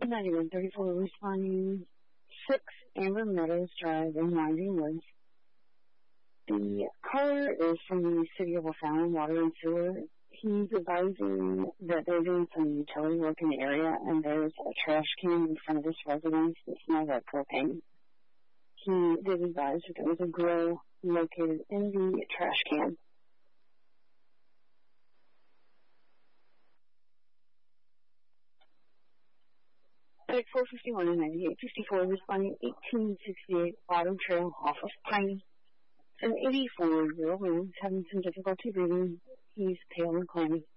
9134 responding 6 Amber Meadows Drive in Winding Woods. The caller is from the City of O'Fallon Water and Sewer. He's advising that they're doing some utility work in the area and there's a trash can in front of his residence that smells like propane. He did advise that there was a grill located in the trash can. At 451 and 9854, responding 1868 Bottom Trail off of Piney. An 84-year-old man is having some difficulty breathing. He's pale and clammy.